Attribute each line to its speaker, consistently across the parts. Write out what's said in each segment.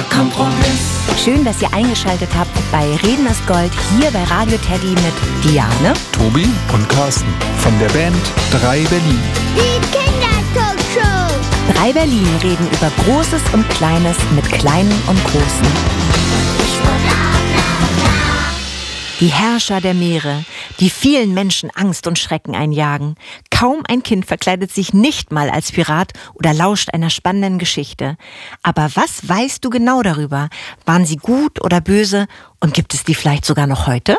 Speaker 1: Kompromiss.
Speaker 2: Schön, dass ihr eingeschaltet habt bei Reden ist Gold hier bei Radio Teddy mit Diane,
Speaker 3: Tobi und Carsten von der Band 3 Berlin.
Speaker 4: Die Kindertalkshow.
Speaker 2: 3 Berlin reden über Großes und Kleines mit Kleinen und Großen. Die Herrscher der Meere, die vielen Menschen Angst und Schrecken einjagen. Kaum ein Kind verkleidet sich nicht mal als Pirat oder lauscht einer spannenden Geschichte. Aber was weißt du genau darüber? Waren sie gut oder böse? Und gibt es die vielleicht sogar noch heute?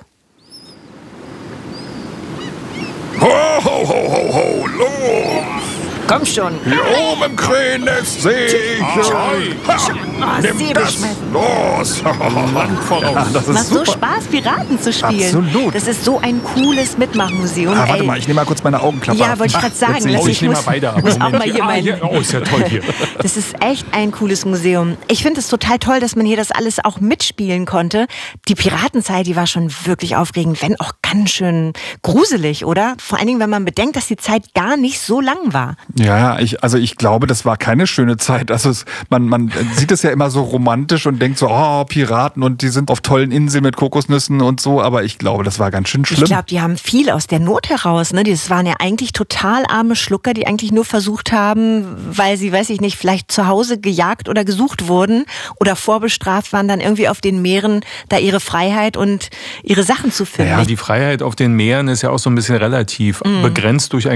Speaker 3: Ho, ho, ho, ho, ho, los!
Speaker 2: Komm schon.
Speaker 3: Hier oben im Krähennest sehe ich nimm das, los! Das
Speaker 2: Macht
Speaker 3: ist
Speaker 2: so
Speaker 3: super.
Speaker 2: Spaß, Piraten zu spielen.
Speaker 3: Absolut.
Speaker 2: Das ist so ein cooles Mitmachmuseum.
Speaker 3: Warte mal, ich nehme mal kurz meine Augenklappe
Speaker 2: Ja,
Speaker 3: ab.
Speaker 2: wollte ich gerade sagen.
Speaker 3: jetzt
Speaker 2: Ich
Speaker 3: sehe
Speaker 2: muss,
Speaker 3: ich weiter.
Speaker 2: muss auch mal hier meinen.
Speaker 5: Oh, ist ja toll hier.
Speaker 2: Das ist echt ein cooles Museum. Ich finde es total toll, dass man hier das alles auch mitspielen konnte. Die Piratenzeit, die war schon wirklich aufregend, wenn auch ganz schön gruselig, oder? Vor allen Dingen, wenn man bedenkt, dass die Zeit gar nicht so lang war.
Speaker 3: Ja, ich glaube, das war keine schöne Zeit. Also man sieht es ja immer so romantisch und denkt so, oh, Piraten und die sind auf tollen Inseln mit Kokosnüssen und so, aber ich glaube, das war ganz schön schlimm.
Speaker 2: Ich glaube, die haben viel aus der Not heraus. Ne? Das waren ja eigentlich total arme Schlucker, die eigentlich nur versucht haben, weil sie, weiß ich nicht, vielleicht zu Hause gejagt oder gesucht wurden oder vorbestraft waren, dann irgendwie auf den Meeren da ihre Freiheit und ihre Sachen zu finden.
Speaker 5: Ja, die Freiheit auf den Meeren ist ja auch so ein bisschen relativ begrenzt durch